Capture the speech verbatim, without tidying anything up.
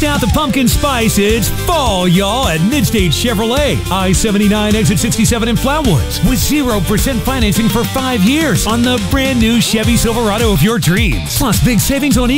out the pumpkin spice. It's fall, y'all, at Midstate Chevrolet. I seventy-nine, exit sixty-seven in Flatwoods. With zero percent financing for five years on the brand new Chevy Silverado of your dreams. Plus, big savings on